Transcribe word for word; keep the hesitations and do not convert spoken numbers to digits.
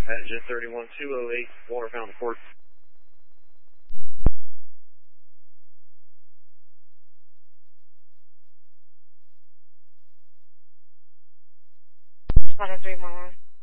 At Jet thirty-one two oh eight, water fountain port. One three one one.